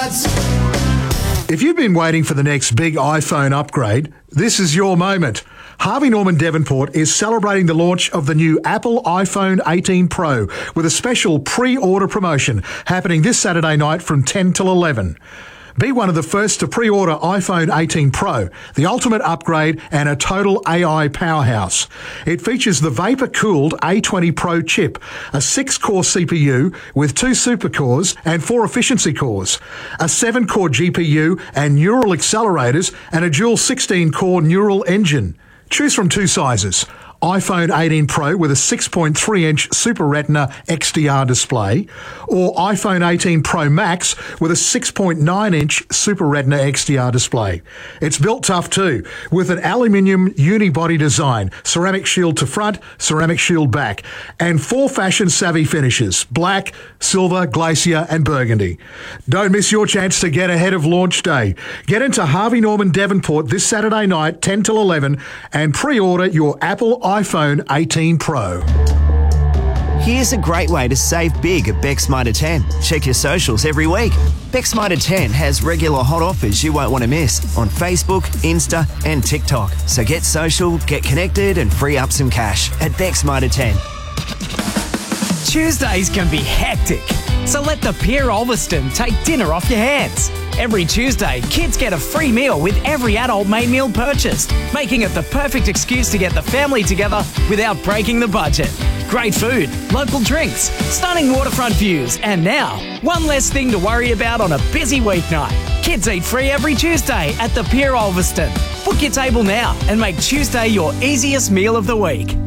If you've been waiting for the next big iPhone upgrade, this is your moment. Harvey Norman Devonport is celebrating the launch of the new Apple iPhone 18 Pro with a special pre-order promotion happening this Saturday night from 10 till 11. Be one of the first to pre-order iPhone 18 Pro, the ultimate upgrade and a total AI powerhouse. It features the vapor-cooled A20 Pro chip, a 6-core CPU with 2 supercores and 4 efficiency cores, a 7-core GPU and neural accelerators, and a dual 16-core neural engine. Choose from 2 sizes: iPhone 18 Pro with a 6.3-inch Super Retina XDR display, or iPhone 18 Pro Max with a 6.9-inch Super Retina XDR display. It's built tough too, with an aluminium unibody design, ceramic shield to front, ceramic shield back, and 4 fashion-savvy finishes: black, silver, glacier, and burgundy. Don't miss your chance to get ahead of launch day. Get into Harvey Norman Devonport this Saturday night, 10 till 11, and pre-order your Apple iPhone 18 Pro. Here's a great way to save big at Beck's Mitre 10. Check your socials every week. Beck's Mitre 10 has regular hot offers you won't want to miss on Facebook, Insta and TikTok. So get social, get connected and free up some cash at Beck's Mitre 10. Tuesdays can be hectic, so let the Pier Ulverston take dinner off your hands. Every Tuesday, kids get a free meal with every adult-made meal purchased, making it the perfect excuse to get the family together without breaking the budget. Great food, local drinks, stunning waterfront views, and now, one less thing to worry about on a busy weeknight. Kids eat free every Tuesday at the Pier Ulverston. Book your table now and make Tuesday your easiest meal of the week.